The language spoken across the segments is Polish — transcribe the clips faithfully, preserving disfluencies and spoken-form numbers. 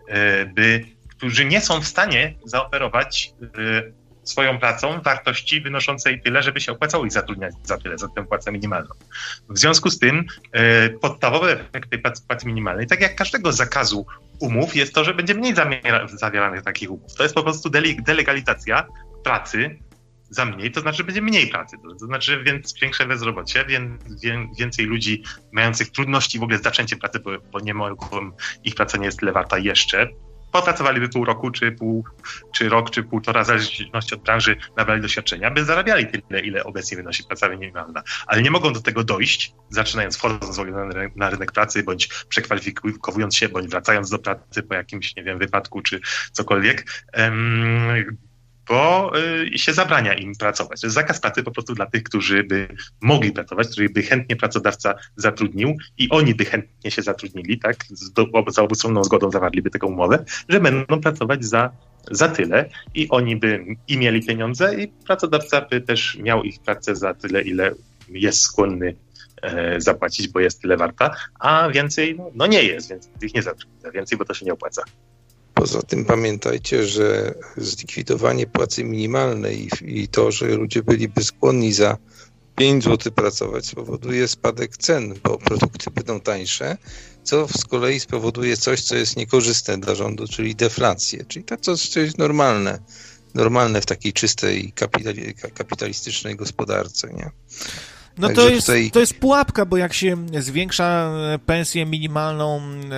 by, którzy nie są w stanie zaoferować swoją pracą wartości wynoszącej tyle, żeby się opłacało ich zatrudniać za tyle, za tę płacę minimalną. W związku z tym e, podstawowy efekt tej płacy minimalnej, tak jak każdego zakazu umów, jest to, że będzie mniej zamiera, zawieranych takich umów. To jest po prostu dele, delegalizacja pracy za mniej, to znaczy, że będzie mniej pracy, to znaczy więc większe bezrobocie, więc więcej ludzi mających trudności w ogóle z zaczęciem pracy, bo, bo nie mogą, ich praca nie jest tyle warta jeszcze. Popracowaliby pół roku, czy pół, czy rok, czy półtora, w zależności od branży, nabrali doświadczenia, by zarabiali tyle, ile obecnie wynosi płaca minimalna. Ale nie mogą do tego dojść, zaczynając, wchodząc na rynek, na rynek pracy, bądź przekwalifikowując się, bądź wracając do pracy po jakimś, nie wiem, wypadku, czy cokolwiek, um, bo y, się zabrania im pracować. To jest zakaz pracy po prostu dla tych, którzy by mogli pracować, których by chętnie pracodawca zatrudnił i oni by chętnie się zatrudnili, tak, z, do, za obustronną zgodą zawarliby taką umowę, że będą pracować za, za tyle i oni by i mieli pieniądze i pracodawca by też miał ich pracę za tyle, ile jest skłonny e, zapłacić, bo jest tyle warta, a więcej no, no nie jest, więc ich nie zatrudnia, więcej, bo to się nie opłaca. Poza tym pamiętajcie, że zlikwidowanie płacy minimalnej i to, że ludzie byliby skłonni za pięć złotych pracować, spowoduje spadek cen, bo produkty będą tańsze, co z kolei spowoduje coś, co jest niekorzystne dla rządu, czyli deflację. Czyli to coś jest normalne, normalne w takiej czystej kapitali- kapitalistycznej gospodarce, nie? No to jest, tutaj... to jest pułapka, bo jak się zwiększa pensję minimalną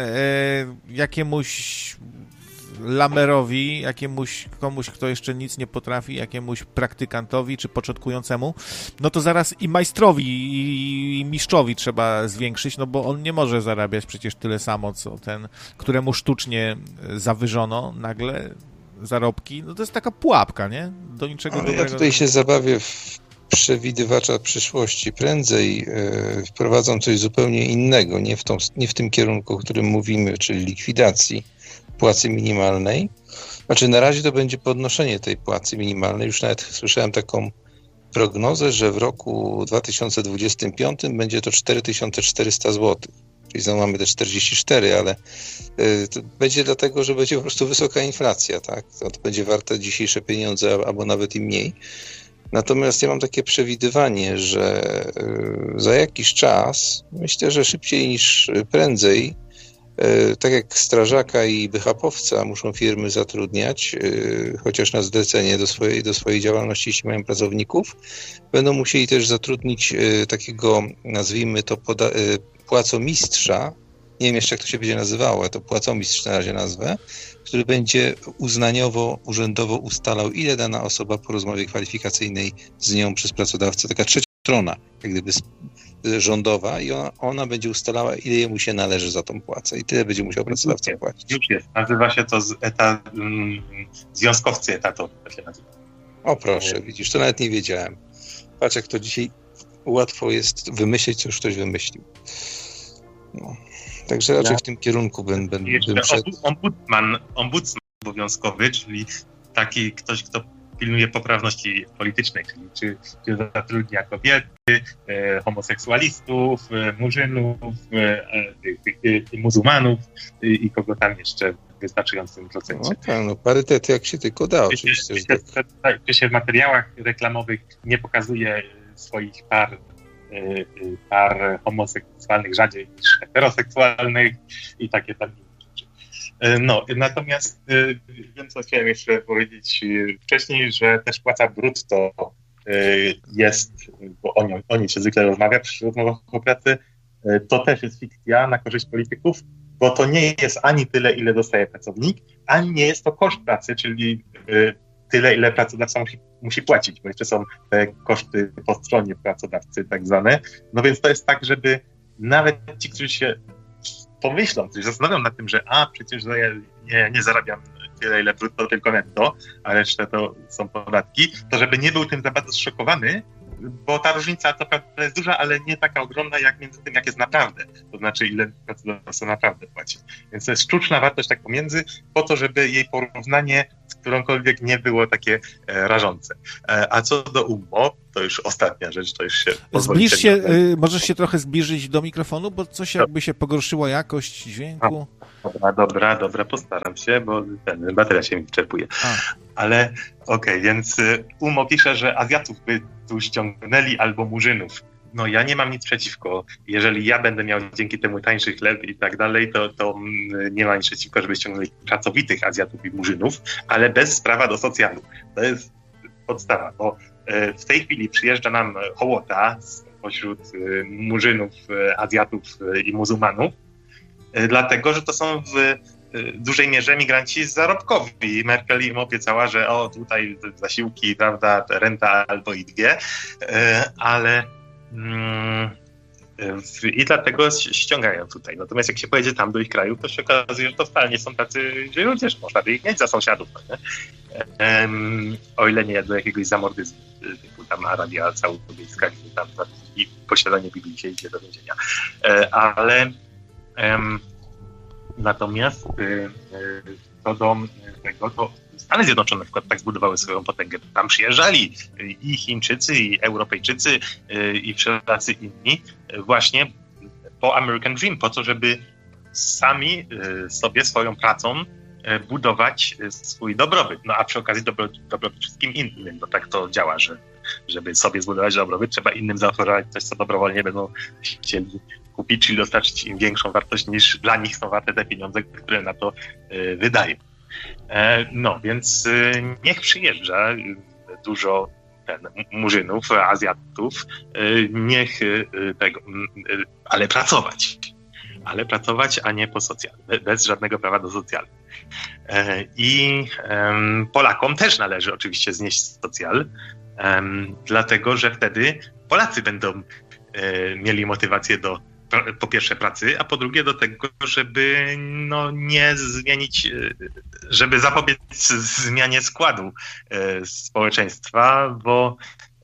e, jakiemuś lamerowi, jakiemuś komuś, kto jeszcze nic nie potrafi, jakiemuś praktykantowi czy początkującemu, no to zaraz i majstrowi, i mistrzowi trzeba zwiększyć, no bo on nie może zarabiać przecież tyle samo, co ten, któremu sztucznie zawyżono nagle zarobki. No to jest taka pułapka, nie? Do niczego Ale dobrego. Ja tutaj się zabawię w przewidywacza przyszłości. Prędzej yy, wprowadzą coś zupełnie innego, nie w, tą, nie w tym kierunku, o którym mówimy, czyli likwidacji płacy minimalnej. Znaczy na razie to będzie podnoszenie tej płacy minimalnej. Już nawet słyszałem taką prognozę, że w roku dwa tysiące dwudziestym piątym będzie to cztery tysiące czterysta złotych. Czyli znowu mamy te czterdzieści cztery, ale y, to będzie dlatego, że będzie po prostu wysoka inflacja, tak? To, to będzie warte dzisiejsze pieniądze, albo nawet i mniej. Natomiast ja mam takie przewidywanie, że y, za jakiś czas, myślę, że szybciej niż prędzej, tak jak strażaka i bychapowca muszą firmy zatrudniać, chociaż na zlecenie do swojej, do swojej działalności, jeśli mają pracowników, będą musieli też zatrudnić takiego, nazwijmy to, poda- płacomistrza, nie wiem jeszcze jak to się będzie nazywało, ale to płacomistrz na razie nazwę, który będzie uznaniowo, urzędowo ustalał, ile dana osoba po rozmowie kwalifikacyjnej z nią przez pracodawcę, taka trzecia strona, jak gdyby rządowa, i ona, ona będzie ustalała, ile jemu się należy za tą płacę i tyle będzie musiał pracodawca płacić. Już jest. Nazywa się to z eta, mm, związkowcy etatowi. Tak się nazywa. O proszę, widzisz, to nawet nie wiedziałem. Patrz, jak to dzisiaj łatwo jest wymyślić, co już ktoś wymyślił. No. Także raczej ja. w tym kierunku bym, bym, bym szedł. Ombudsman, ombudsman obowiązkowy, czyli taki ktoś, kto pilnuje poprawności politycznej, czyli czy, czy zatrudnia kobiety, e, homoseksualistów, e, murzynów, e, e, e, muzułmanów e, i kogo tam jeszcze w wystarczającym procencie. No tak, no parytet jak się tylko da, czy oczywiście. Czy się, tak. czy się w materiałach reklamowych nie pokazuje swoich par, e, par homoseksualnych rzadziej niż heteroseksualnych i takie tam. No, natomiast, więc chciałem jeszcze powiedzieć wcześniej, że też płaca brutto jest, bo o, nią, o niej się zwykle rozmawia przy rozmowach o pracy, to też jest fikcja na korzyść polityków, bo to nie jest ani tyle, ile dostaje pracownik, ani nie jest to koszt pracy, czyli tyle, ile pracodawca musi, musi płacić, bo jeszcze są te koszty po stronie pracodawcy tak zwane. No więc to jest tak, żeby nawet ci, którzy się pomyślą, którzy zastanawiam nad tym, że a przecież ja nie, nie zarabiam tyle, ile brutto, tylko netto, a resztę to są podatki, to żeby nie był tym za bardzo zszokowany, bo ta różnica to prawda jest duża, ale nie taka ogromna jak między tym, jak jest naprawdę. To znaczy, ile pracodawca naprawdę płaci. Więc to jest sztuczna wartość tak pomiędzy, po to, żeby jej porównanie z którąkolwiek nie było takie e, rażące. E, a co do U M O, to już ostatnia rzecz, to już się... Zbliż się, y, możesz się trochę zbliżyć do mikrofonu, bo coś jakby się pogorszyła jakość dźwięku. A. Dobra, dobra, dobra, postaram się, bo ten, bateria się mi wyczerpuje. A. Ale okej, okay, więc Umo pisze, że Azjatów by tu ściągnęli albo Murzynów. No ja nie mam nic przeciwko. Jeżeli ja będę miał dzięki temu tańszy chleb i tak dalej, to, to nie mam nic przeciwko, żeby ściągnęli pracowitych Azjatów i Murzynów, ale bez prawa do socjalu. To jest podstawa, bo w tej chwili przyjeżdża nam hołota pośród Murzynów, Azjatów i muzułmanów, dlatego, że to są w dużej mierze migranci zarobkowi. Merkel im obiecała, że o, tutaj zasiłki, prawda, renta albo i dwie, ale mm, i dlatego ściągają tutaj. Natomiast jak się pojedzie tam do ich krajów, to się okazuje, że to wcale nie są tacy źli ludzie, że można by ich mieć za sąsiadów. No um, o ile nie do jakiegoś zamordyzmu, typu tam Arabia Saudyjska, gdzie tam i posiadanie Biblii się idzie do więzienia. E, ale um, natomiast y, co do tego, to Stany Zjednoczone na przykład tak zbudowały swoją potęgę. Tam przyjeżdżali i Chińczycy, i Europejczycy, i wszelacy inni właśnie po American Dream, po to, żeby sami sobie swoją pracą budować swój dobrobyt. No a przy okazji dobro, dobrobyt wszystkim innym, bo tak to działa, że żeby sobie zbudować dobrobyt, trzeba innym zaoferować coś, co dobrowolnie będą chcieli kupić, czyli dostarczyć im większą wartość niż dla nich są warte te pieniądze, które na to y, wydają. E, no, więc y, niech przyjeżdża dużo ten, Murzynów, Azjatów, y, niech y, tego, y, ale pracować. Ale pracować, a nie po socjalu, bez żadnego prawa do socjalu. E, I e, Polakom też należy oczywiście znieść socjal, e, dlatego, że wtedy Polacy będą e, mieli motywację do po pierwsze pracy, a po drugie do tego, żeby no, nie zmienić, żeby zapobiec zmianie składu e, społeczeństwa, bo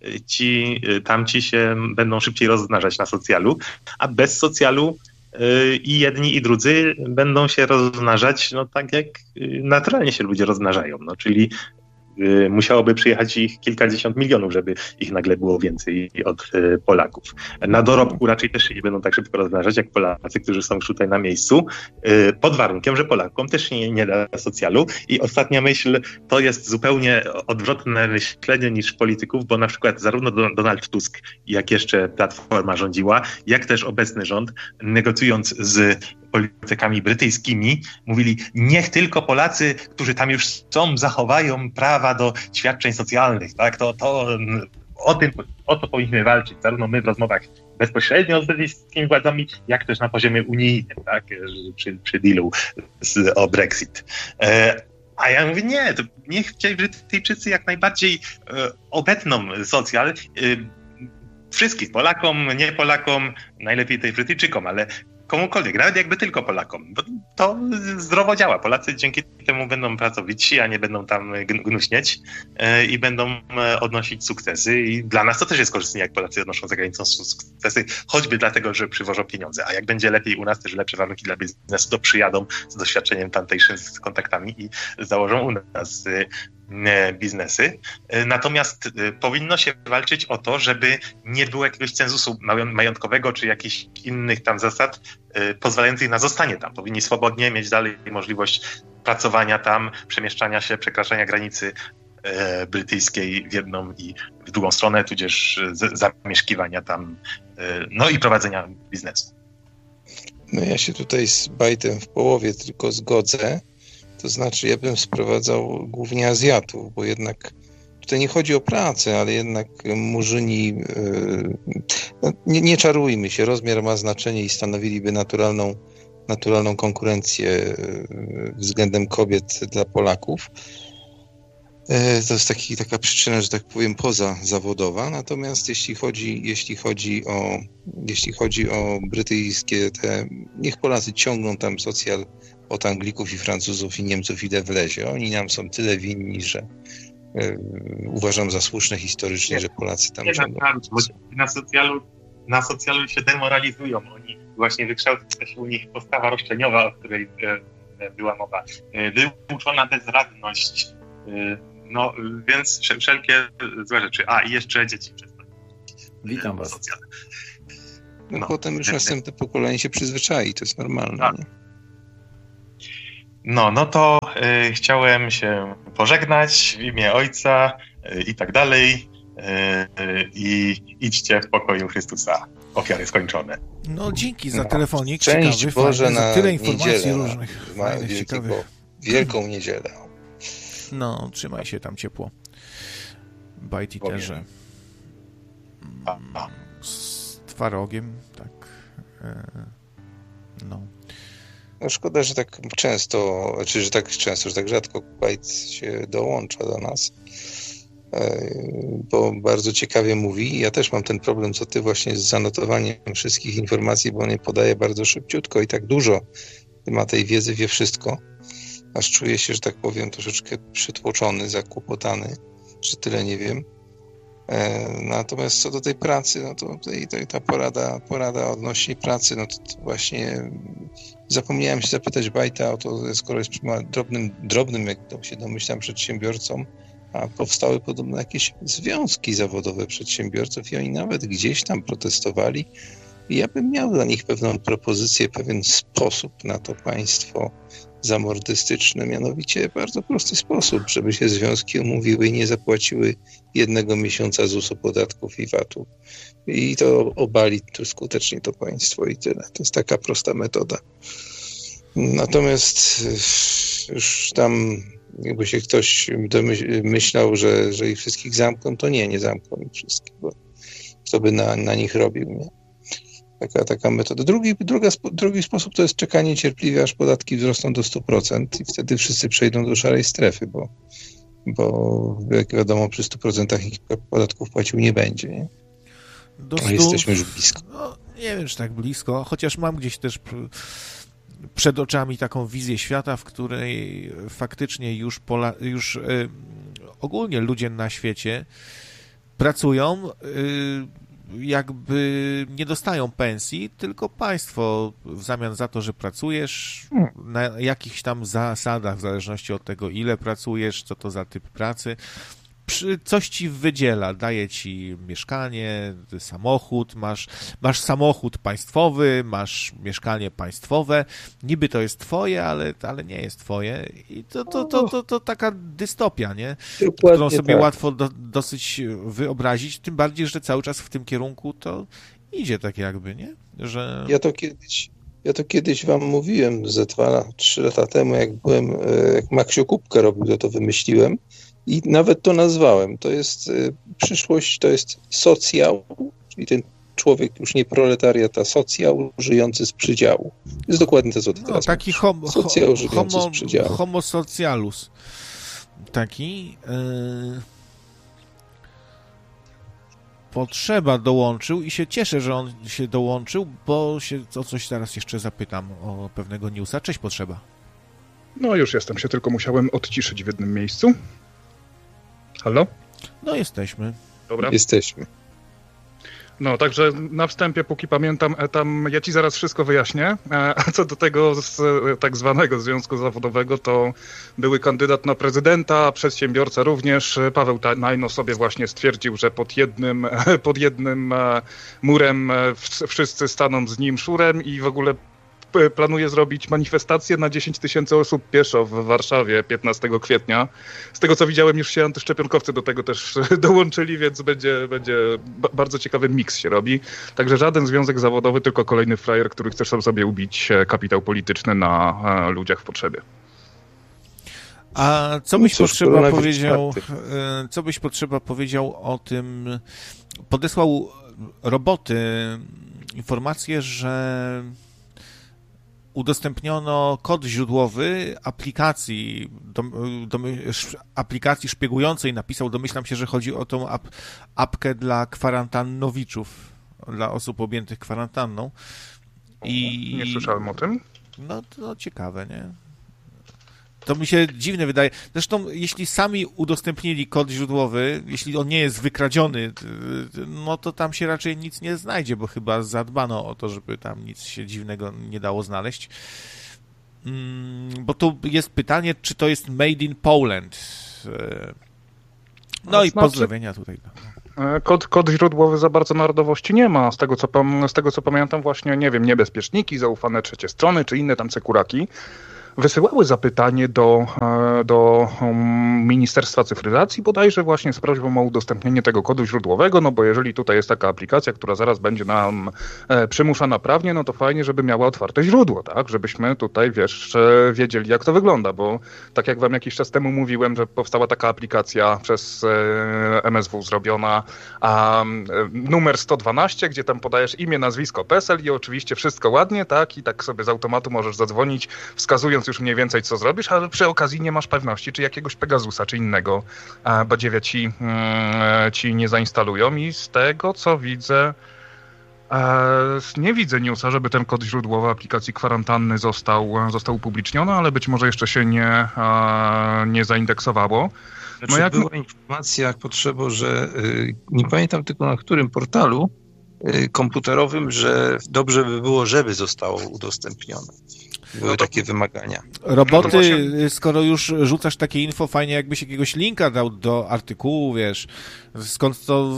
ci tamci się będą szybciej rozmnażać na socjalu, a bez socjalu e, i jedni i drudzy będą się rozmnażać no, tak jak naturalnie się ludzie rozmnażają, no, czyli musiałoby przyjechać ich kilkadziesiąt milionów, żeby ich nagle było więcej od Polaków. Na dorobku raczej też się nie będą tak szybko rozmnażać jak Polacy, którzy są już tutaj na miejscu, pod warunkiem, że Polakom też nie, nie da socjalu. I ostatnia myśl, to jest zupełnie odwrotne myślenie niż polityków, bo na przykład zarówno Donald Tusk, jak jeszcze Platforma rządziła, jak też obecny rząd, negocjując z politykami brytyjskimi, mówili, niech tylko Polacy, którzy tam już są, zachowają prawa do świadczeń socjalnych, tak? To, to o tym, o to powinniśmy walczyć, zarówno my w rozmowach bezpośrednio z brytyjskimi władzami, jak też na poziomie unijnym, tak? Przy, przy dealu z, o Brexit. E, a ja mówię, nie, to niech ci Brytyjczycy jak najbardziej e, obetną socjal, e, wszystkich, Polakom, nie Polakom, najlepiej też Brytyjczykom, ale komukolwiek, nawet jakby tylko Polakom, bo to zdrowo działa. Polacy dzięki temu będą pracowici, a nie będą tam gnuśnieć yy, i będą odnosić sukcesy i dla nas to też jest korzystnie, jak Polacy odnoszą za granicą sukcesy, choćby dlatego, że przywożą pieniądze, a jak będzie lepiej u nas, też lepsze warunki dla biznesu, to przyjadą z doświadczeniem tamtejszym, z kontaktami i założą u nas yy, biznesy. Natomiast powinno się walczyć o to, żeby nie było jakiegoś cenzusu majątkowego czy jakichś innych tam zasad pozwalających na zostanie tam. Powinni swobodnie mieć dalej możliwość pracowania tam, przemieszczania się, przekraczania granicy brytyjskiej w jedną i w drugą stronę, tudzież zamieszkiwania tam, no i prowadzenia biznesu. No ja się tutaj z Bajtem w połowie tylko zgodzę. To znaczy, ja bym sprowadzał głównie Azjatów, bo jednak tutaj nie chodzi o pracę, ale jednak Murzyni, no nie, nie czarujmy się, rozmiar ma znaczenie i stanowiliby naturalną, naturalną konkurencję względem kobiet dla Polaków. To jest taki, taka przyczyna, że tak powiem, pozazawodowa. Natomiast jeśli chodzi, jeśli chodzi o, jeśli chodzi o brytyjskie te, niech Polacy ciągną tam socjal od Anglików i Francuzów i Niemców idę w lezie. Oni nam są tyle winni, że yy, uważam za słuszne historycznie, nie, że Polacy tam ciągną. Na socjalu, na socjalu się demoralizują. Oni właśnie wykształca się u nich postawa roszczeniowa, o której e, była mowa. E, wyuczona bezradność. E, no, więc wszelkie złe rzeczy. A, i jeszcze dzieci przez to. Witam was. No, no potem już następne pokolenie się przyzwyczai, to jest normalne. Tak. Nie? No, no to y, chciałem się pożegnać w imię Ojca y, i tak dalej y, y, i idźcie w pokoju Chrystusa. Ofiary skończone. No dzięki za telefonik. Szczęść ciekawy, Boże fajny, na tyle informacji niedzielę, różnych. Ma Fajnych, wielkiego, ciekawych. wielką niedzielę. No, trzymaj się tam ciepło. Bajtiterze. Z twarogiem, tak. No. No szkoda, że tak często, czy że tak często, że tak rzadko Bajt się dołącza do nas, bo bardzo ciekawie mówi. Ja też mam ten problem, co ty, właśnie z zanotowaniem wszystkich informacji, bo on je podaje bardzo szybciutko i tak dużo ma tej wiedzy, wie wszystko, aż czuję się, że tak powiem, troszeczkę przytłoczony, zakłopotany, że tyle nie wiem. Natomiast co do tej pracy, no to tej, tej, ta porada, porada odnośnie pracy, no to, to właśnie zapomniałem się zapytać Bajta o to, skoro jest drobnym, drobnym, jak to się domyślam, przedsiębiorcą, a powstały podobno jakieś związki zawodowe przedsiębiorców i oni nawet gdzieś tam protestowali. I ja bym miał dla nich pewną propozycję, pewien sposób na to państwo zamordystyczne, mianowicie bardzo prosty sposób, żeby się związki umówiły i nie zapłaciły jednego miesiąca zusu, podatków i vatu. I to obali to skutecznie to państwo i tyle. To jest taka prosta metoda. Natomiast już tam jakby się ktoś myślał, że, że ich wszystkich zamkną, to nie, nie zamkną ich wszystkich, bo kto by na, na nich robił, nie? Taka, taka metoda. Drugi, druga, drugi sposób to jest czekanie cierpliwie, aż podatki wzrosną do stu procent i wtedy wszyscy przejdą do szarej strefy, bo, bo jak wiadomo przy stu procentach ich podatków płacił nie będzie. Nie? Do stu... Jesteśmy już blisko. No, nie wiem, czy tak blisko, chociaż mam gdzieś też przed oczami taką wizję świata, w której faktycznie już, Pola, już y, ogólnie ludzie na świecie pracują, y, jakby nie dostają pensji, tylko państwo w zamian za to, że pracujesz na jakichś tam zasadach, w zależności od tego, ile pracujesz, co to za typ pracy, coś ci wydziela, daje ci mieszkanie, samochód, masz, masz samochód państwowy, masz mieszkanie państwowe, niby to jest twoje, ale, ale nie jest twoje i to, to, to, to, to taka dystopia, nie? Dokładnie Którą sobie tak. łatwo do, dosyć wyobrazić, tym bardziej, że cały czas w tym kierunku to idzie tak jakby, nie? Że... Ja to kiedyś Ja to kiedyś wam mówiłem ze dwa, trzy lata temu, jak byłem, jak Maksio Kupkę robił, to to wymyśliłem i nawet to nazwałem. To jest przyszłość, to jest socjał, czyli ten człowiek już nie proletariat, a socjał żyjący z przydziału. To jest dokładnie to, co ty no, teraz taki hom, socjał żyjący homo, z przydziału. Homo socialus. Taki... Yy... Potrzeba dołączył i się cieszę, że on się dołączył, bo się o coś zaraz jeszcze zapytam o pewnego newsa. Cześć, Potrzeba. No już jestem, się tylko musiałem odciszyć w jednym miejscu. Halo? No jesteśmy. Dobra. Jesteśmy. No, także na wstępie, póki pamiętam, tam ja ci zaraz wszystko wyjaśnię. A co do tego z tak zwanego związku zawodowego, to były kandydat na prezydenta, przedsiębiorca również. Paweł Najno sobie właśnie stwierdził, że pod jednym, pod jednym murem wszyscy staną z nim szurem i w ogóle planuje zrobić manifestację na dziesięć tysięcy osób pieszo w Warszawie piętnastego kwietnia. Z tego co widziałem, już się antyszczepionkowcy do tego też dołączyli, więc będzie, będzie bardzo ciekawy miks się robi. Także żaden związek zawodowy, tylko kolejny frajer, który chce sobie ubić kapitał polityczny na ludziach w potrzebie. A co byś no cóż, Potrzeba powiedział, co byś Potrzeba powiedział o tym, podesłał Roboty informację, że udostępniono kod źródłowy aplikacji, dom, dom, aplikacji szpiegującej. Napisał, domyślam się, że chodzi o tą ap, apkę dla kwarantannowiczów, dla osób objętych kwarantanną. I nie słyszałem o tym. No to ciekawe, nie? To mi się dziwne wydaje. Zresztą, jeśli sami udostępnili kod źródłowy, jeśli on nie jest wykradziony, no to tam się raczej nic nie znajdzie, bo chyba zadbano o to, żeby tam nic się dziwnego nie dało znaleźć. Bo tu jest pytanie, czy to jest made in Poland. No A i znaczy... pozdrowienia tutaj. Kod, kod źródłowy za bardzo narodowości nie ma. Z tego, co, z tego co pamiętam, właśnie, nie wiem, niebezpieczniki, zaufane trzecie strony, czy inne tam cekuraki. wysyłały zapytanie do, do Ministerstwa Cyfryzacji bodajże właśnie z prośbą o udostępnienie tego kodu źródłowego, no bo jeżeli tutaj jest taka aplikacja, która zaraz będzie nam przymuszana prawnie, no to fajnie, żeby miała otwarte źródło, tak, żebyśmy tutaj, wiesz, wiedzieli, jak to wygląda, bo tak jak wam jakiś czas temu mówiłem, że powstała taka aplikacja przez M S W zrobiona, a numer sto dwanaście, gdzie tam podajesz imię, nazwisko, PESEL i oczywiście wszystko ładnie, tak, i tak sobie z automatu możesz zadzwonić, wskazując już mniej więcej, co zrobisz, ale przy okazji nie masz pewności, czy jakiegoś Pegasusa, czy innego badziewia ci, ci nie zainstalują i z tego, co widzę, nie widzę newsa, żeby ten kod źródłowy aplikacji kwarantanny został, został upubliczniony, ale być może jeszcze się nie, nie zaindeksowało. Znaczy, no jak była informacja, potrzebo, że nie pamiętam tylko na którym portalu komputerowym, że dobrze by było, żeby zostało udostępnione. Były no to... takie wymagania. Roboty, no właśnie... skoro już rzucasz takie info, fajnie jakbyś jakiegoś linka dał do artykułu, wiesz, skąd to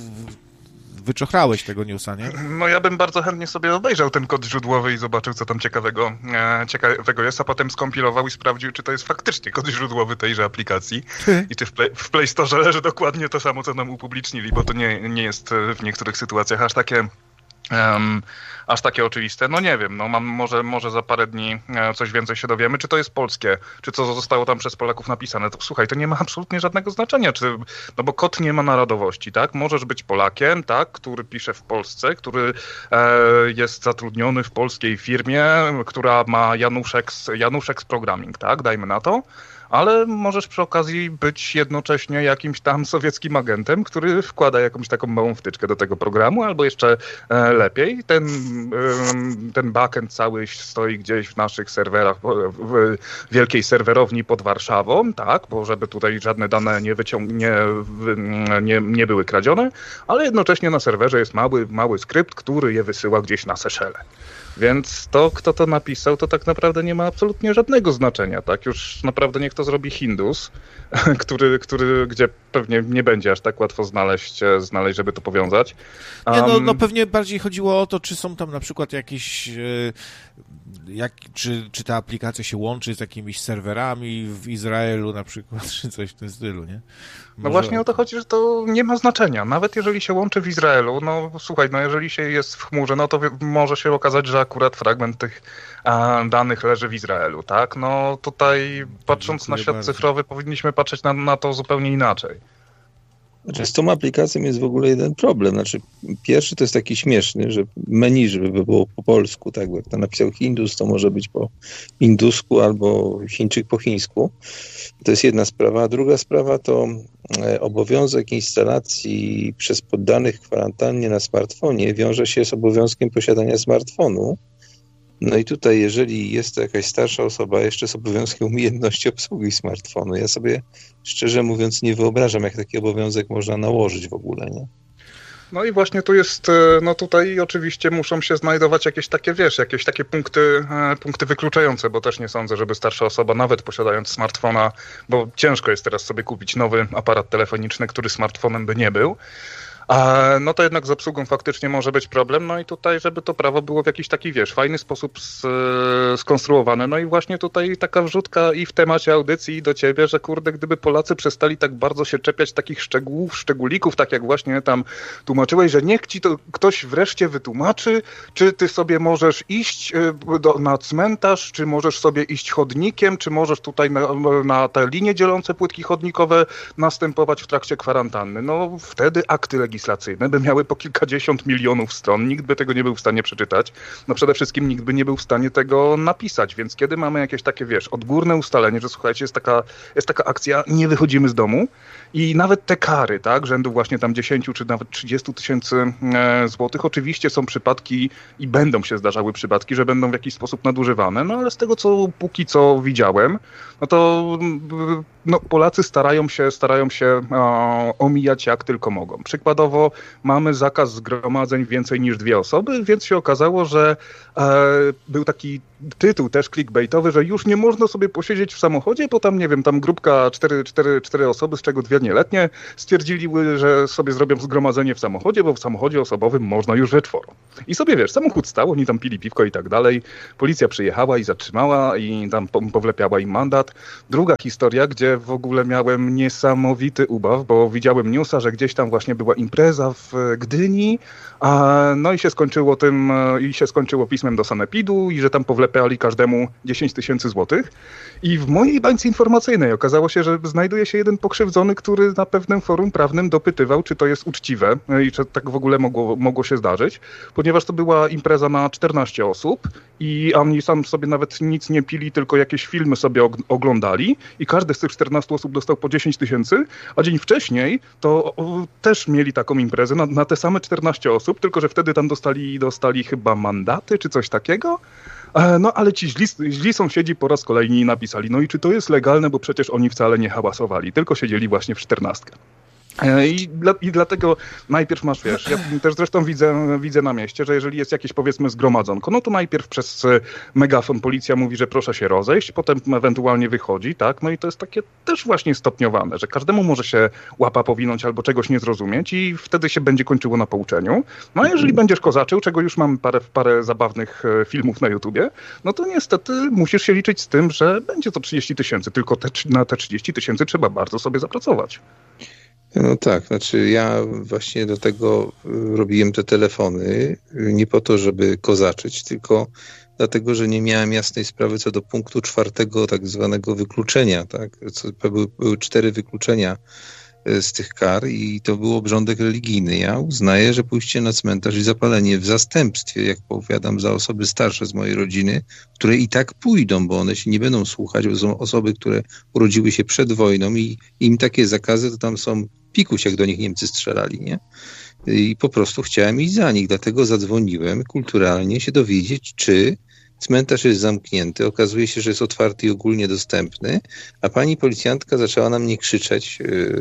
wyczochrałeś tego newsa, nie? No ja bym bardzo chętnie sobie obejrzał ten kod źródłowy i zobaczył, co tam ciekawego, e, ciekawego jest, a potem skompilował i sprawdził, czy to jest faktycznie kod źródłowy tejże aplikacji i czy w Play, w Play Store leży dokładnie to samo, co nam upublicznili, bo to nie, nie jest w niektórych sytuacjach aż takie... Um, aż takie oczywiste. No nie wiem, no mam, może, może za parę dni coś więcej się dowiemy, czy to jest polskie, czy co zostało tam przez Polaków napisane. To słuchaj, to nie ma absolutnie żadnego znaczenia, czy, no bo kod nie ma narodowości, tak? Możesz być Polakiem, tak, który pisze w Polsce, który e, jest zatrudniony w polskiej firmie, która ma Januszek, Januszek z Programming, tak? Dajmy na to. Ale możesz przy okazji być jednocześnie jakimś tam sowieckim agentem, który wkłada jakąś taką małą wtyczkę do tego programu, albo jeszcze e, lepiej, ten, e, ten backend cały stoi gdzieś w naszych serwerach, w wielkiej serwerowni pod Warszawą, tak, bo żeby tutaj żadne dane nie, wyciąg- nie, nie, nie były kradzione, ale jednocześnie na serwerze jest mały, mały skrypt, który je wysyła gdzieś na Seszele. Więc to, kto to napisał, to tak naprawdę nie ma absolutnie żadnego znaczenia, tak? Już naprawdę niech to zrobi Hindus, który, który, gdzie pewnie nie będzie aż tak łatwo znaleźć, znaleźć żeby to powiązać. Um, nie, no, no pewnie bardziej chodziło o to, czy są tam na przykład jakieś, jak, czy, czy ta aplikacja się łączy z jakimiś serwerami w Izraelu na przykład, czy coś w tym stylu, nie? Może... No właśnie o to chodzi, że to nie ma znaczenia. Nawet jeżeli się łączy w Izraelu, no słuchaj, no jeżeli się jest w chmurze, no to może się okazać, że akurat fragment tych a, danych leży w Izraelu, tak? No tutaj patrząc Dziękuję na świat bardzo. cyfrowy powinniśmy patrzeć na, na to zupełnie inaczej. Znaczy, z tą aplikacją jest w ogóle jeden problem. Znaczy, pierwszy to jest taki śmieszny, że menu, żeby było po polsku, tak jak to napisał Hindus, to może być po indusku albo Chińczyk po chińsku. To jest jedna sprawa. A druga sprawa to obowiązek instalacji przez poddanych kwarantannie na smartfonie wiąże się z obowiązkiem posiadania smartfonu. No i tutaj, jeżeli jest to jakaś starsza osoba, jeszcze z obowiązkiem umiejętności obsługi smartfonu, ja sobie szczerze mówiąc nie wyobrażam, jak taki obowiązek można nałożyć w ogóle, nie? No i właśnie tu jest, no tutaj oczywiście muszą się znajdować jakieś takie, wiesz, jakieś takie punkty, punkty wykluczające, bo też nie sądzę, żeby starsza osoba, nawet posiadając smartfona, bo ciężko jest teraz sobie kupić nowy aparat telefoniczny, który smartfonem by nie był, A, no to jednak z obsługą faktycznie może być problem, no i tutaj, żeby to prawo było w jakiś taki, wiesz, fajny sposób s, skonstruowane, no i właśnie tutaj taka wrzutka i w temacie audycji i do ciebie, że kurde, gdyby Polacy przestali tak bardzo się czepiać takich szczegółów, szczególików, tak jak właśnie tam tłumaczyłeś, że niech ci to ktoś wreszcie wytłumaczy, czy ty sobie możesz iść do, na cmentarz, czy możesz sobie iść chodnikiem, czy możesz tutaj na, na te linie dzielące płytki chodnikowe następować w trakcie kwarantanny. No wtedy akty legislacyjne legislacyjne by miały po kilkadziesiąt milionów stron, nikt by tego nie był w stanie przeczytać, no przede wszystkim nikt by nie był w stanie tego napisać, więc kiedy mamy jakieś takie, wiesz, odgórne ustalenie, że słuchajcie, jest taka, jest taka akcja, nie wychodzimy z domu i nawet te kary, tak, rzędu właśnie tam dziesięć czy nawet trzydzieści tysięcy e, złotych, oczywiście są przypadki i będą się zdarzały przypadki, że będą w jakiś sposób nadużywane, no ale z tego, co póki co widziałem, no to no, Polacy starają się, starają się e, omijać jak tylko mogą. Przykładowo dodatkowo mamy zakaz zgromadzeń więcej niż dwie osoby, więc się okazało, że e, był taki tytuł też clickbaitowy, że już nie można sobie posiedzieć w samochodzie, bo tam, nie wiem, tam grupka cztery, cztery, cztery osoby, z czego dwie nieletnie, stwierdzili, że sobie zrobią zgromadzenie w samochodzie, bo w samochodzie osobowym można już we czworo. I sobie, wiesz, samochód stał, oni tam pili piwko i tak dalej, policja przyjechała i zatrzymała i tam powlepiała im mandat. Druga historia, gdzie w ogóle miałem niesamowity ubaw, bo widziałem newsa, że gdzieś tam właśnie była impreza w Gdyni, a, no i się skończyło tym, i się skończyło pismem do sanepidu i że tam powlepiali każdemu dziesięć tysięcy złotych. I w mojej bańce informacyjnej okazało się, że znajduje się jeden pokrzywdzony, który na pewnym forum prawnym dopytywał, czy to jest uczciwe i czy tak w ogóle mogło, mogło się zdarzyć, ponieważ to była impreza na czternaście osób i oni sam sobie nawet nic nie pili, tylko jakieś filmy sobie oglądali i każdy z tych czternastu osób dostał po dziesięć tysięcy, a dzień wcześniej to o, też mieli taką imprezę na, na te same czternaście osób, tylko że wtedy tam dostali, dostali chyba mandaty czy coś takiego. No ale ci źli, źli sąsiedzi po raz kolejny napisali, no i czy to jest legalne, bo przecież oni wcale nie hałasowali, tylko siedzieli właśnie w czternastkę. I, dla, I dlatego najpierw masz, wiesz, ja też zresztą widzę, widzę na mieście, że jeżeli jest jakieś, powiedzmy, zgromadzonko, no to najpierw przez megafon policja mówi, że proszę się rozejść, potem ewentualnie wychodzi, tak, no i to jest takie też właśnie stopniowane, że każdemu może się łapa powinąć albo czegoś nie zrozumieć i wtedy się będzie kończyło na pouczeniu. No a jeżeli będziesz kozaczył, czego już mam parę, parę zabawnych filmów na YouTubie, no to niestety musisz się liczyć z tym, że będzie to trzydzieści tysięcy, tylko te, na te trzydzieści tysięcy trzeba bardzo sobie zapracować. No tak, znaczy ja właśnie do tego robiłem te telefony nie po to, żeby kozaczyć, tylko dlatego, że nie miałem jasnej sprawy co do punktu czwartego tak zwanego wykluczenia. Tak? Co, były, były cztery wykluczenia z tych kar i to był obrządek religijny. Ja uznaję, że pójście na cmentarz i zapalenie w zastępstwie, jak powiadam, za osoby starsze z mojej rodziny, które i tak pójdą, bo one się nie będą słuchać, bo są osoby, które urodziły się przed wojną i im takie zakazy, to tam są pikuś, jak do nich Niemcy strzelali, nie? I po prostu chciałem iść za nich, dlatego zadzwoniłem kulturalnie się dowiedzieć, czy cmentarz jest zamknięty, okazuje się, że jest otwarty i ogólnie dostępny, a pani policjantka zaczęła na mnie krzyczeć,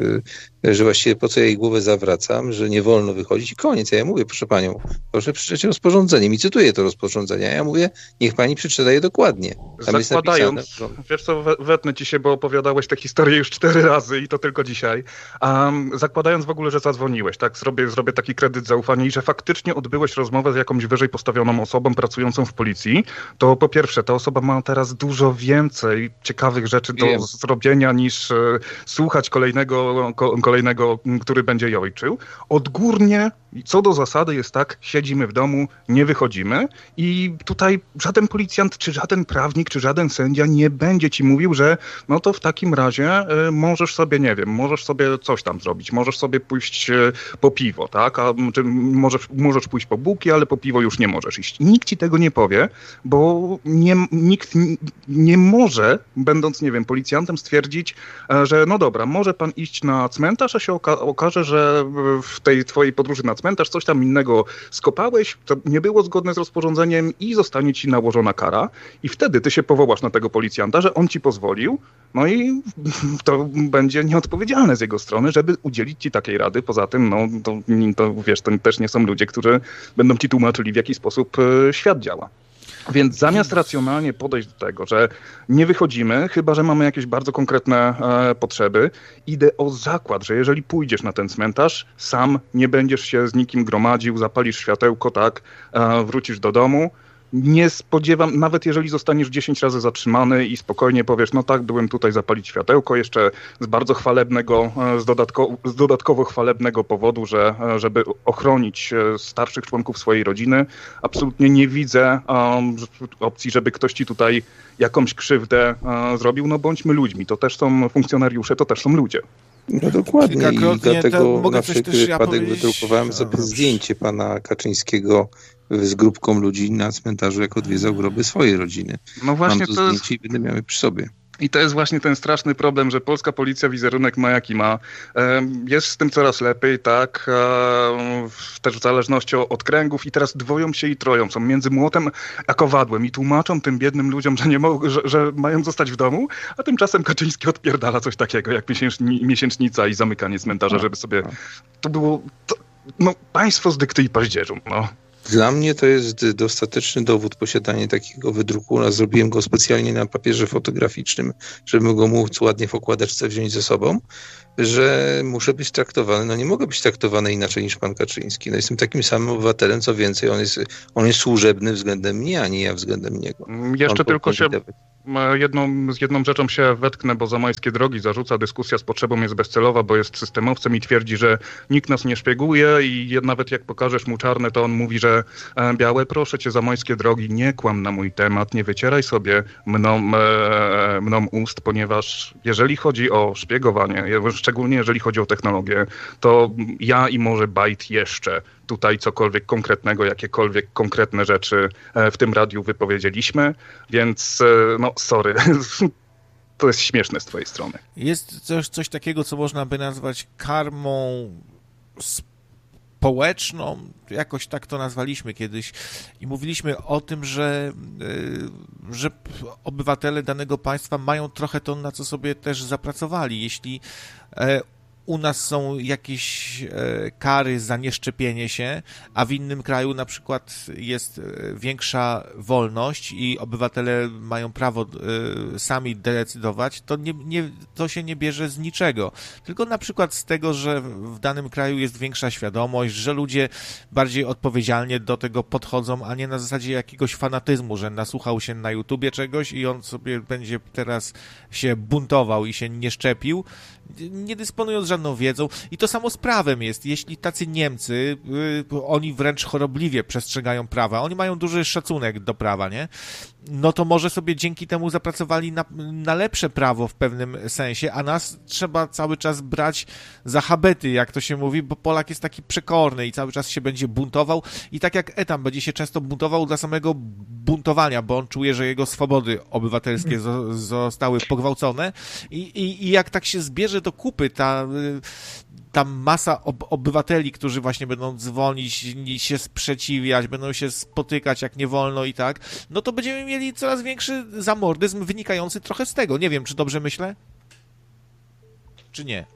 yy, że właściwie po co ja jej głowę zawracam, że nie wolno wychodzić i koniec. A ja mówię, proszę panią, proszę przeczytać rozporządzenie. Mi cytuję to rozporządzenie, a ja mówię, niech pani przeczyta je dokładnie. Tam Zakładając, jest napisane, wiesz co, wetnę ci się, bo opowiadałeś tę historię już cztery razy i to tylko dzisiaj. Um, zakładając w ogóle, że zadzwoniłeś, tak, zrobię, zrobię taki kredyt zaufania i że faktycznie odbyłeś rozmowę z jakąś wyżej postawioną osobą pracującą w policji, to po pierwsze, ta osoba ma teraz dużo więcej ciekawych rzeczy do Wiem. zrobienia niż e, słuchać kolejnego, ko, kolejnego, który będzie jojczył. Odgórnie, co do zasady jest tak, siedzimy w domu, nie wychodzimy i tutaj żaden policjant, czy żaden prawnik, czy żaden sędzia nie będzie ci mówił, że no to w takim razie e, możesz sobie, nie wiem, możesz sobie coś tam zrobić, możesz sobie pójść e, po piwo, tak, a czy możesz, możesz pójść po bułki, ale po piwo już nie możesz iść. Nikt ci tego nie powie, bo Nie, nikt nie może, będąc, nie wiem, policjantem, stwierdzić, że no dobra, może pan iść na cmentarz, a się oka- okaże, że w tej twojej podróży na cmentarz coś tam innego skopałeś, to nie było zgodne z rozporządzeniem i zostanie ci nałożona kara i wtedy ty się powołasz na tego policjanta, że on ci pozwolił, no i to będzie nieodpowiedzialne z jego strony, żeby udzielić ci takiej rady. Poza tym, no to, to wiesz, to też nie są ludzie, którzy będą ci tłumaczyli, w jaki sposób świat działa. Więc zamiast racjonalnie podejść do tego, że nie wychodzimy, chyba że mamy jakieś bardzo konkretne e, potrzeby, idę o zakład, że jeżeli pójdziesz na ten cmentarz, sam nie będziesz się z nikim gromadził, zapalisz światełko, tak, e, wrócisz do domu. Nie spodziewam, nawet jeżeli zostaniesz dziesięć razy zatrzymany i spokojnie powiesz, no tak, byłem tutaj zapalić światełko, jeszcze z bardzo chwalebnego, z, dodatko, z dodatkowo chwalebnego powodu, że, żeby ochronić starszych członków swojej rodziny, absolutnie nie widzę um, opcji, żeby ktoś ci tutaj jakąś krzywdę um, zrobił. No bądźmy ludźmi, to też są funkcjonariusze, to też są ludzie. No dokładnie i dlatego na wszelki wypadek ja wydrukowałem sobie zdjęcie pana Kaczyńskiego z grupką ludzi na cmentarzu, jak odwiedzał groby swojej rodziny. No właśnie, mam to, to zdjęcie jest... i będę miał je przy sobie. I to jest właśnie ten straszny problem, że polska policja wizerunek ma jaki ma. Jest z tym coraz lepiej, tak, też w zależności od kręgów i teraz dwoją się i troją. Są między młotem a kowadłem i tłumaczą tym biednym ludziom, że, nie mo- że, że mają zostać w domu, a tymczasem Kaczyński odpierdala coś takiego jak miesięczni- miesięcznica i zamykanie cmentarza, żeby sobie... To było... To... no państwo z dykty i paździerzu, no. Dla mnie to jest dostateczny dowód posiadania takiego wydruku. Ja zrobiłem go specjalnie na papierze fotograficznym, żeby go móc ładnie w okładeczce wziąć ze sobą, że muszę być traktowany, no nie mogę być traktowany inaczej niż pan Kaczyński. No jestem takim samym obywatelem, co więcej, on jest, on jest służebny względem mnie, a nie ja względem niego. Jeszcze on tylko się... Jedną, z jedną rzeczą się wetknę, bo Zamoyskie drogi zarzuca, dyskusja z potrzebą jest bezcelowa, bo jest systemowcem i twierdzi, że nikt nas nie szpieguje i nawet jak pokażesz mu czarne, to on mówi, że e, białe, proszę cię Zamoyskie drogi, nie kłam na mój temat, nie wycieraj sobie mną, e, mną ust, ponieważ jeżeli chodzi o szpiegowanie, szczególnie jeżeli chodzi o technologię, to ja i może Bajt jeszcze tutaj cokolwiek konkretnego, jakiekolwiek konkretne rzeczy w tym radiu wypowiedzieliśmy, więc no sorry, to jest śmieszne z twojej strony. Jest coś, coś takiego, co można by nazwać karmą społeczną, jakoś tak to nazwaliśmy kiedyś i mówiliśmy o tym, że, że obywatele danego państwa mają trochę to, na co sobie też zapracowali. Jeśli u nas są jakieś e, kary za nieszczepienie się, a w innym kraju na przykład jest większa wolność i obywatele mają prawo e, sami decydować, to, nie, nie, to się nie bierze z niczego. Tylko na przykład z tego, że w danym kraju jest większa świadomość, że ludzie bardziej odpowiedzialnie do tego podchodzą, a nie na zasadzie jakiegoś fanatyzmu, że nasłuchał się na YouTubie czegoś i on sobie będzie teraz się buntował i się nie szczepił, nie dysponując żadną wiedzą. I to samo z prawem jest. Jeśli tacy Niemcy, yy, oni wręcz chorobliwie przestrzegają prawa, oni mają duży szacunek do prawa, nie? No to może sobie dzięki temu zapracowali na, na lepsze prawo w pewnym sensie, a nas trzeba cały czas brać za habety, jak to się mówi, bo Polak jest taki przekorny i cały czas się będzie buntował i tak jak Etam będzie się często buntował dla samego buntowania, bo on czuje, że jego swobody obywatelskie zo, zostały pogwałcone i, i, i jak tak się zbierze do kupy ta... ta masa ob- obywateli, którzy właśnie będą dzwonić, się sprzeciwiać, będą się spotykać jak nie wolno i tak, no to będziemy mieli coraz większy zamordyzm wynikający trochę z tego. Nie wiem, czy dobrze myślę? Czy nie?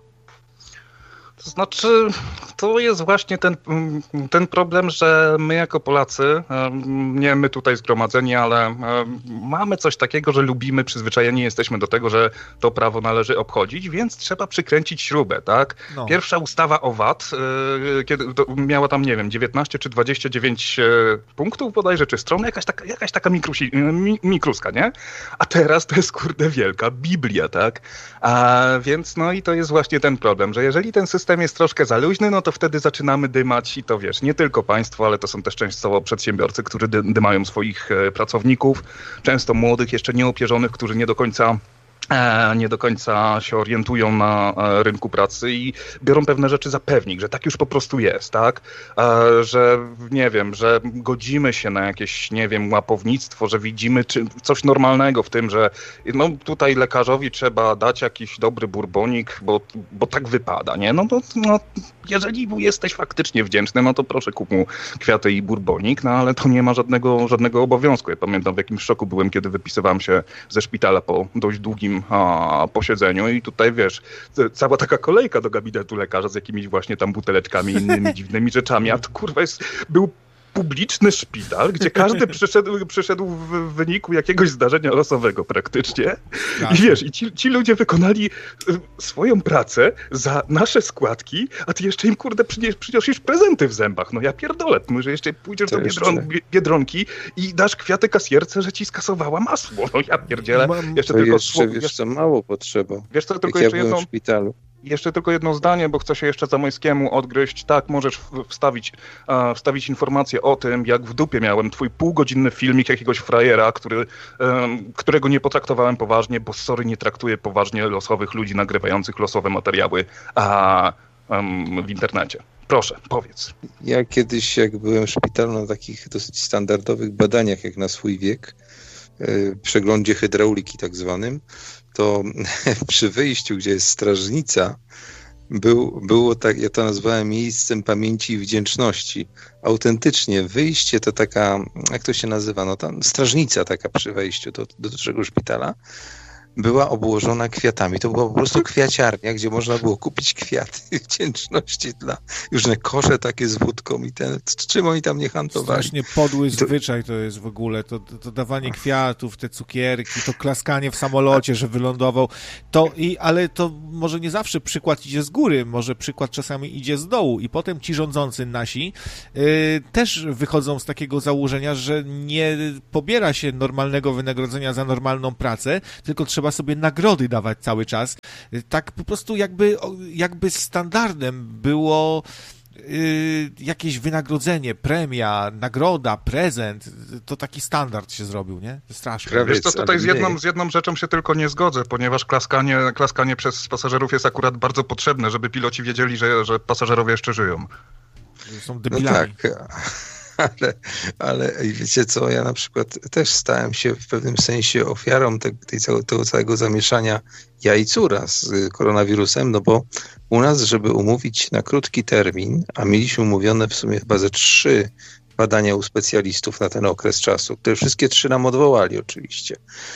To znaczy, to jest właśnie ten, ten problem, że my jako Polacy, nie my tutaj zgromadzeni, ale mamy coś takiego, że lubimy, przyzwyczajeni jesteśmy do tego, że to prawo należy obchodzić, więc trzeba przykręcić śrubę, tak? No. Pierwsza ustawa o V A T, kiedy miała tam, nie wiem, dziewiętnaście czy dwadzieścia dziewięć punktów bodajże, czy stron, jakaś taka, jakaś taka mikrusi, mikruska, nie? A teraz to jest, kurde, wielka Biblia, tak? A więc, no i to jest właśnie ten problem, że jeżeli ten system jest troszkę za luźny, no to wtedy zaczynamy dymać i to wiesz, nie tylko państwo, ale to są też często przedsiębiorcy, którzy dy, dymają swoich e, pracowników, często młodych, jeszcze nieopierzonych, którzy nie do końca nie do końca się orientują na rynku pracy i biorą pewne rzeczy za pewnik, że tak już po prostu jest, tak? Że nie wiem, że godzimy się na jakieś, nie wiem, łapownictwo, że widzimy czy coś normalnego w tym, że no tutaj lekarzowi trzeba dać jakiś dobry bourbonik, bo, bo tak wypada, nie? No to no, jeżeli jesteś faktycznie wdzięczny, no to proszę kup mu kwiaty i bourbonik, no ale to nie ma żadnego, żadnego obowiązku. Ja pamiętam, w jakim szoku byłem, kiedy wypisywałem się ze szpitala po dość długim a, posiedzeniu i tutaj, wiesz, cała taka kolejka do gabinetu lekarza z jakimiś właśnie tam buteleczkami i innymi dziwnymi rzeczami, a to kurwa jest, był publiczny szpital, gdzie każdy przyszedł, przyszedł w wyniku jakiegoś zdarzenia losowego praktycznie. I wiesz, i ci, ci ludzie wykonali swoją pracę za nasze składki, a ty jeszcze im, kurde, przynios, przyniosisz prezenty w zębach. No ja pierdolę, że jeszcze pójdziesz to do Biedron, jeszcze... Biedronki i dasz kwiaty kasjerce, że ci skasowała masło. No ja pierdzielę. Jeszcze to tylko jeszcze, słowo, wiesz co, mało potrzeba. Wiesz co, tylko Jak jeszcze ja byłem jedną... w szpitalu. Jeszcze tylko jedno zdanie, bo chcę się jeszcze Zamoyskiemu odgryźć. Tak, możesz wstawić, uh, wstawić informację o tym, jak w dupie miałem twój półgodzinny filmik jakiegoś frajera, który, um, którego nie potraktowałem poważnie, bo sorry, nie traktuję poważnie losowych ludzi nagrywających losowe materiały a, um, w internecie. Proszę, powiedz. Ja kiedyś, jak byłem w szpitalu na takich dosyć standardowych badaniach, jak na swój wiek, yy, przeglądzie hydrauliki tak zwanym, to przy wyjściu, gdzie jest strażnica, był, było tak, ja to nazwałem miejscem pamięci i wdzięczności. Autentycznie wyjście to taka, jak to się nazywa, no tam strażnica taka przy wejściu do, do dużego szpitala. była obłożona kwiatami. To była po prostu kwiaciarnia, gdzie można było kupić kwiaty wdzięczności dla różne kosze takie z wódką i ten, czym oni tam nie handlowali. Strasznie podły to... zwyczaj to jest w ogóle, to, to, to dawanie kwiatów, te cukierki, to klaskanie w samolocie, że wylądował, to i, ale to może nie zawsze przykład idzie z góry, może przykład czasami idzie z dołu i potem ci rządzący nasi yy, też wychodzą z takiego założenia, że nie pobiera się normalnego wynagrodzenia za normalną pracę, tylko trzeba sobie nagrody dawać cały czas. Tak po prostu jakby, jakby standardem było Yy, jakieś wynagrodzenie, premia, nagroda, prezent, to taki standard się zrobił, nie? Strasznie. Prawie, Wiesz co, tutaj z jedną, z jedną rzeczą się tylko nie zgodzę, ponieważ klaskanie, klaskanie przez pasażerów jest akurat bardzo potrzebne, żeby piloci wiedzieli, że, że pasażerowie jeszcze żyją. Są debilami. No tak, ale, ale wiecie co, ja na przykład też stałem się w pewnym sensie ofiarą te, tej całego, tego całego zamieszania ja i córa z koronawirusem, no bo u nas, żeby umówić na krótki termin, a mieliśmy umówione w sumie chyba ze trzy badania u specjalistów na ten okres czasu, które wszystkie trzy nam odwołali oczywiście.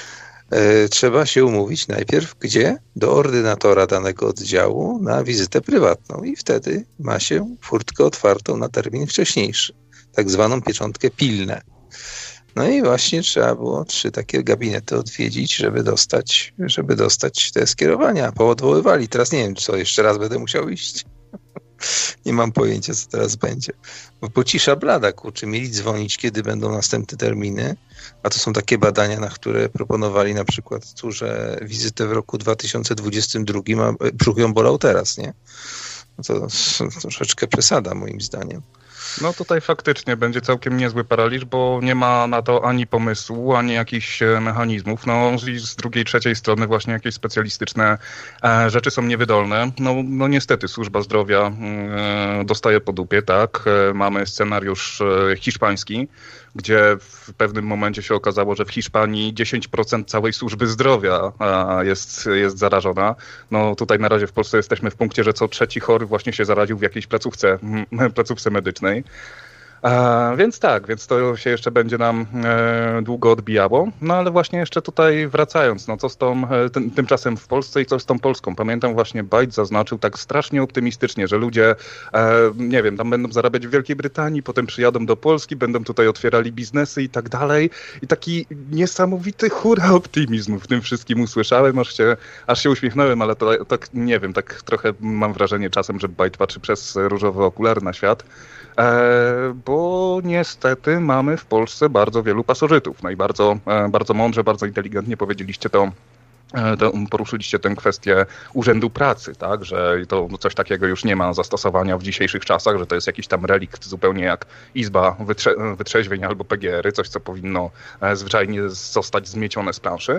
E, trzeba się umówić najpierw gdzie? Do ordynatora danego oddziału na wizytę prywatną i wtedy ma się furtkę otwartą na termin wcześniejszy, tak zwaną pieczątkę pilne. No i właśnie trzeba było trzy takie gabinety odwiedzić, żeby dostać, żeby dostać te skierowania. Poodwoływali. Teraz nie wiem, co jeszcze raz będę musiał iść. Nie mam pojęcia, co teraz będzie. Bo pocisza blada, kurczę, mieli dzwonić, kiedy będą następne terminy, a to są takie badania, na które proponowali na przykład córze wizytę w roku dwa tysiące dwudziestym drugim, a brzuch ją bolał teraz, nie? No to, to troszeczkę przesada, moim zdaniem. No tutaj faktycznie będzie całkiem niezły paraliż, bo nie ma na to ani pomysłu, ani jakichś mechanizmów. No i z drugiej, trzeciej strony właśnie jakieś specjalistyczne e, rzeczy są niewydolne. No, no niestety służba zdrowia e, dostaje po dupie, tak. E, mamy scenariusz e, hiszpański, gdzie w pewnym momencie się okazało, że w Hiszpanii dziesięć procent całej służby zdrowia jest, jest zarażona. No tutaj na razie w Polsce jesteśmy w punkcie, że co trzeci chory właśnie się zaraził w jakiejś placówce, placówce medycznej. A, więc tak, więc to się jeszcze będzie nam e, długo odbijało. No ale właśnie jeszcze tutaj wracając, no co z tą, e, tym, tymczasem w Polsce i co z tą Polską. Pamiętam właśnie Bajt zaznaczył tak strasznie optymistycznie, że ludzie, e, nie wiem, tam będą zarabiać w Wielkiej Brytanii, potem przyjadą do Polski, będą tutaj otwierali biznesy i tak dalej. I taki niesamowity hura optymizmu w tym wszystkim usłyszałem, aż się, aż się uśmiechnąłem, ale to tak, nie wiem, tak trochę mam wrażenie czasem, że Bajt patrzy przez różowe okulary na świat. E, bo niestety mamy w Polsce bardzo wielu pasożytów. No i bardzo, e, bardzo mądrze, bardzo inteligentnie powiedzieliście to, e, to, poruszyliście tę kwestię Urzędu Pracy, tak, że to coś takiego już nie ma zastosowania w dzisiejszych czasach, że to jest jakiś tam relikt zupełnie jak Izba Wytrze- Wytrzeźwień albo P G R-y, coś co powinno e, zwyczajnie zostać zmiecione z planszy.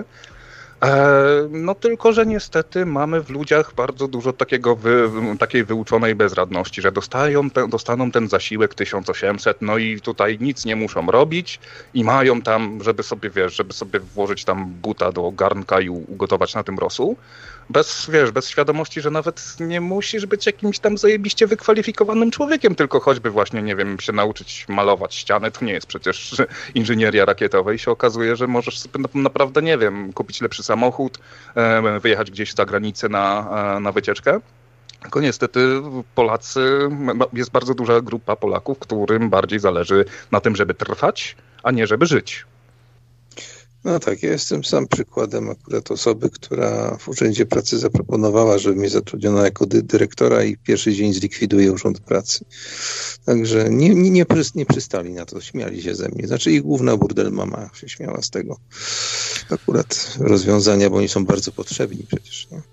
No tylko, że niestety mamy w ludziach bardzo dużo takiego wy, takiej wyuczonej bezradności, że dostają te, dostaną ten zasiłek tysiąc osiemset, no i tutaj nic nie muszą robić i mają tam, żeby sobie, wiesz, żeby sobie włożyć tam buta do garnka i ugotować na tym rosół. Bez, wiesz, bez świadomości, że nawet nie musisz być jakimś tam zajebiście wykwalifikowanym człowiekiem, tylko choćby właśnie, nie wiem, się nauczyć malować ściany, to nie jest przecież inżynieria rakietowa i się okazuje, że możesz sobie naprawdę, nie wiem, kupić lepszy samochód, wyjechać gdzieś za granicę na, na wycieczkę. Tylko niestety Polacy, jest bardzo duża grupa Polaków, którym bardziej zależy na tym, żeby trwać, a nie żeby żyć. No tak, ja jestem sam przykładem akurat osoby, która w Urzędzie Pracy zaproponowała, żeby mnie zatrudniono jako dy- dyrektora i pierwszy dzień zlikwiduje Urząd Pracy. Także nie, nie, nie, przy, nie przystali na to, śmiali się ze mnie. Znaczy ich główna burdel mama się śmiała z tego akurat rozwiązania, bo oni są bardzo potrzebni przecież. Nie?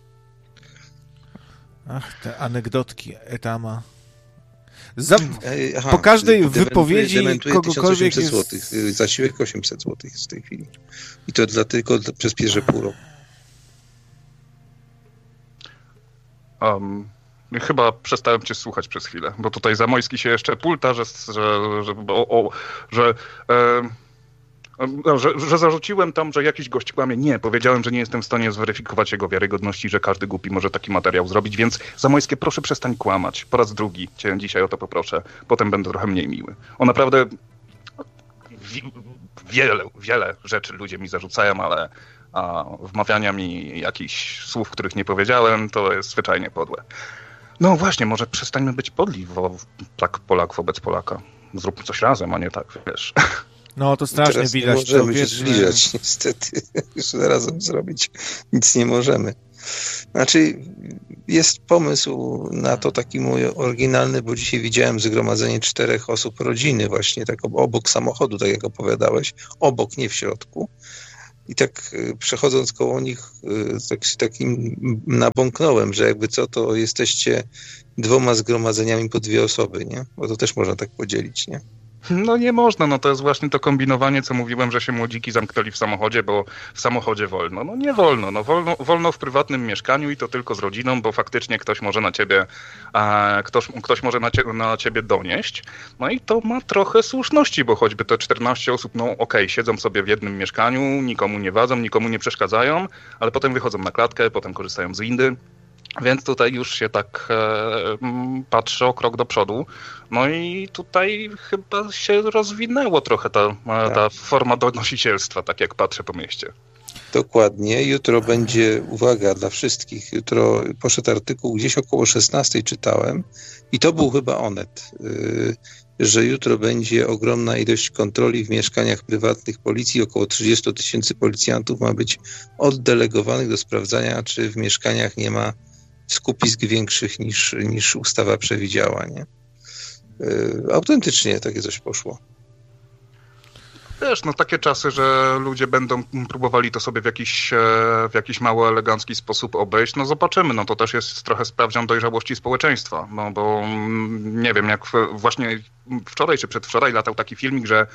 Ach, te anegdotki Etama. Za, Ej, aha, po każdej dementuje, wypowiedzi dementuje kogokolwiek jest... złotych. Zasiłek osiemset złotych jest w tej chwili. I to dla, tylko dla, przez pierwsze pół roku. Um, chyba przestałem cię słuchać przez chwilę, bo tutaj Zamojski się jeszcze pulta, że, że, że, o, o, że, e, że, że zarzuciłem tam, że jakiś gość kłamie. Nie, powiedziałem, że nie jestem w stanie zweryfikować jego wiarygodności, że każdy głupi może taki materiał zrobić, więc Zamojskie, proszę przestań kłamać. Po raz drugi cię dzisiaj o to poproszę. Potem będę trochę mniej miły. O naprawdę wi- wiele, wiele rzeczy ludzie mi zarzucają, ale a wmawiania mi jakichś słów, których nie powiedziałem, to jest zwyczajnie podłe. No właśnie, może przestańmy być podli, wo, tak Polak wobec Polaka. Zróbmy coś razem, a nie tak, wiesz. No to strasznie teraz widać. Nie możemy to, się wiesz, zbliżać, niestety. Już razem zrobić nic nie możemy. Znaczy, jest pomysł na to taki mój oryginalny, bo dzisiaj widziałem zgromadzenie czterech osób rodziny właśnie, tak obok samochodu, tak jak opowiadałeś, obok, nie w środku. I tak przechodząc koło nich, tak, takim nabąknąłem, że jakby co, to jesteście dwoma zgromadzeniami po dwie osoby, nie? Bo to też można tak podzielić, nie? No nie można, no to jest właśnie to kombinowanie, co mówiłem, że się młodziki zamknęli w samochodzie, bo w samochodzie wolno. No nie wolno, no wolno, wolno w prywatnym mieszkaniu i to tylko z rodziną, bo faktycznie ktoś może na ciebie, a, ktoś, ktoś może na, cie, na ciebie donieść. No i to ma trochę słuszności, bo choćby te czternaście osób, no okej, okay, siedzą sobie w jednym mieszkaniu, nikomu nie wadzą, nikomu nie przeszkadzają, ale potem wychodzą na klatkę, potem korzystają z windy. Więc tutaj już się tak e, patrzy o krok do przodu. No i tutaj chyba się rozwinęło trochę ta, tak. ta forma donosicielstwa, tak jak patrzę po mieście. Dokładnie. Jutro będzie, uwaga dla wszystkich, jutro poszedł artykuł, gdzieś około szesnastej czytałem i to był chyba Onet, yy, że jutro będzie ogromna ilość kontroli w mieszkaniach prywatnych policji. Około trzydzieści tysięcy policjantów ma być oddelegowanych do sprawdzania, czy w mieszkaniach nie ma skupisk większych niż, niż ustawa przewidziała, nie? Yy, autentycznie takie coś poszło. Wiesz, no takie czasy, że ludzie będą próbowali to sobie w jakiś, w jakiś mało elegancki sposób obejść, no zobaczymy, no to też jest trochę sprawdzian dojrzałości społeczeństwa, no bo nie wiem, jak właśnie wczoraj czy przedwczoraj latał taki filmik, że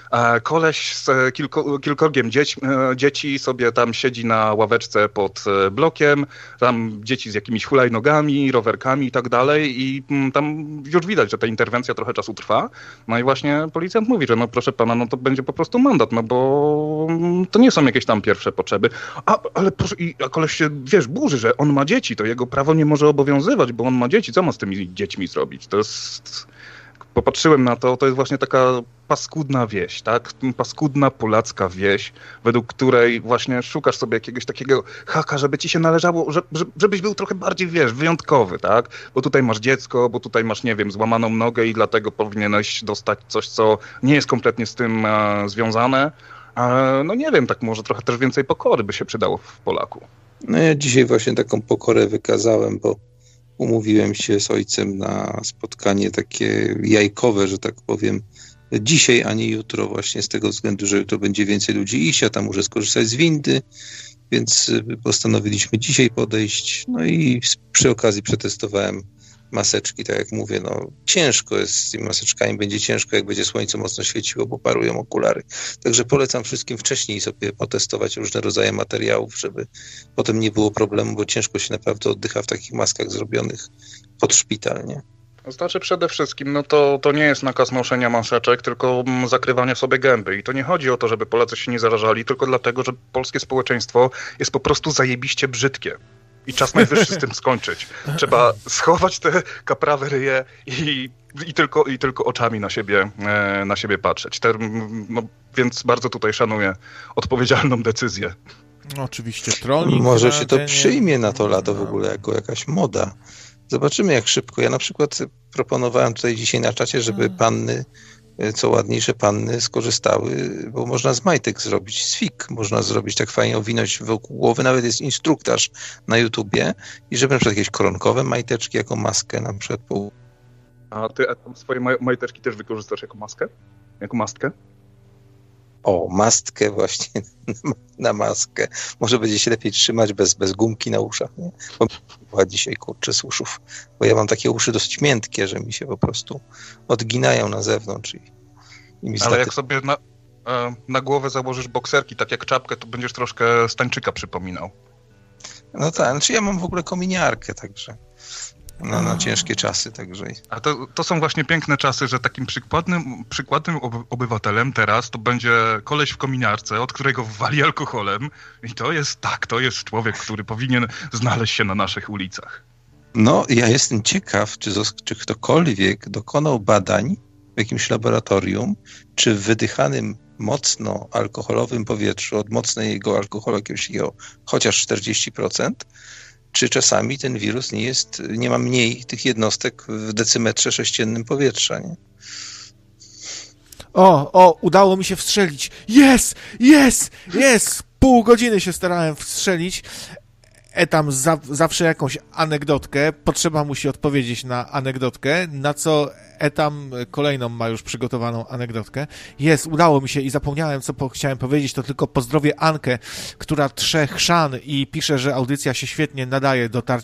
koleś z kilko, kilkorgiem dzieci, dzieci sobie tam siedzi na ławeczce pod blokiem, tam dzieci z jakimiś hulajnogami, rowerkami i tak dalej i tam już widać, że ta interwencja trochę czasu trwa. No i właśnie policjant mówi, że no proszę pana, no to będzie po prostu mandat, no bo to nie są jakieś tam pierwsze potrzeby. A, ale proszę, i a koleś się, wiesz, burzy, że on ma dzieci, to jego prawo nie może obowiązywać, bo on ma dzieci, co ma z tymi dziećmi zrobić? To jest... Popatrzyłem na to, to jest właśnie taka paskudna wieś, tak? Paskudna polacka wieś, według której właśnie szukasz sobie jakiegoś takiego haka, żeby ci się należało, żebyś był trochę bardziej, wiesz, wyjątkowy, tak? Bo tutaj masz dziecko, bo tutaj masz, nie wiem, złamaną nogę i dlatego powinieneś dostać coś, co nie jest kompletnie z tym e, związane. E, no nie wiem, tak może trochę też więcej pokory by się przydało w Polaku. No ja dzisiaj właśnie taką pokorę wykazałem, bo umówiłem się z ojcem na spotkanie takie jajkowe, że tak powiem, dzisiaj, a nie jutro, właśnie z tego względu, że jutro będzie więcej ludzi iść, a tam muszę skorzystać z windy, więc postanowiliśmy dzisiaj podejść, no i przy okazji przetestowałem maseczki, tak jak mówię, no ciężko jest z tymi maseczkami, będzie ciężko, jak będzie słońce mocno świeciło, bo parują okulary. Także polecam wszystkim wcześniej sobie potestować różne rodzaje materiałów, żeby potem nie było problemu, bo ciężko się naprawdę oddycha w takich maskach zrobionych pod szpital, nie? Znaczy przede wszystkim, no to, to nie jest nakaz noszenia maseczek, tylko zakrywania sobie gęby. I to nie chodzi o to, żeby Polacy się nie zarażali, tylko dlatego, że polskie społeczeństwo jest po prostu zajebiście brzydkie. I czas najwyższy z tym skończyć. Trzeba schować te kaprawe ryje i, i, tylko, i tylko oczami na siebie, na siebie patrzeć. Te, no, więc bardzo tutaj szanuję odpowiedzialną decyzję. No, oczywiście trolling. Może się to przyjmie na to lato w ogóle jako jakaś moda. Zobaczymy jak szybko. Ja na przykład proponowałem tutaj dzisiaj na czacie, żeby panny, co ładniejsze panny skorzystały, bo można z majtek zrobić, z fig można zrobić, tak fajnie owinąć wokół głowy, nawet jest instruktaż na YouTubie i żeby na przykład jakieś koronkowe majteczki jako maskę na przykład. Po... A ty a swoje maj- majteczki też wykorzystasz jako maskę? Jako mastkę? O, mastkę właśnie na maskę. Może będzie się lepiej trzymać bez, bez gumki na uszach, nie? Bo była dzisiaj, kurczę, z uszów. Bo ja mam takie uszy dosyć miętkie, że mi się po prostu odginają na zewnątrz. I, i mi Ale jak sobie na, na głowę założysz bokserki, tak jak czapkę, to będziesz troszkę Stańczyka przypominał. No tak, znaczy ja mam w ogóle kominiarkę, także... Na, na ciężkie czasy, także. A to, to są właśnie piękne czasy, że takim przykładnym, przykładnym obywatelem teraz to będzie koleś w kominiarce, od którego wali alkoholem i to jest tak, to jest człowiek, który powinien znaleźć się na naszych ulicach. No, ja jestem ciekaw, czy, czy ktokolwiek dokonał badań w jakimś laboratorium, czy w wydychanym mocno alkoholowym powietrzu, od mocnego alkoholu jakiegoś chociaż czterdzieści procent, czy czasami ten wirus nie jest, nie ma mniej tych jednostek w decymetrze sześciennym powietrza, nie? O, o, udało mi się wstrzelić. Jest, jest, jest. Pół godziny się starałem wstrzelić. Etam za, zawsze jakąś anegdotkę. Potrzeba musi odpowiedzieć na anegdotkę, na co Etam kolejną ma już przygotowaną anegdotkę. Jest, udało mi się i zapomniałem, co po, chciałem powiedzieć, to tylko pozdrowię Ankę, która trze chrzan i pisze, że audycja się świetnie nadaje do tarcia